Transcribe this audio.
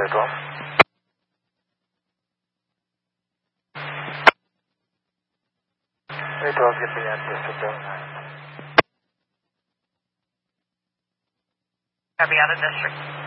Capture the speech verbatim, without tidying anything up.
Hey, twelve. Hey, twelve, get me at District oh nine. Copy out of district.